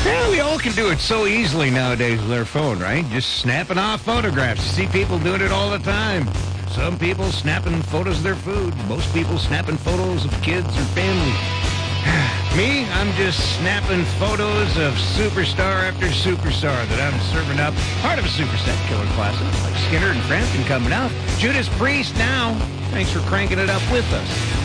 Yeah, we all can do it so easily nowadays with our phone, right? Just snapping off photographs. You see people doing it all the time. Some people snapping photos of their food. Most people snapping photos of kids or family. Me, I'm just snapping photos of superstar after superstar that I'm serving up. Part of a Superset Killer Classic, like Skinner and Frampton coming out. Judas Priest now. Thanks for cranking it up with us.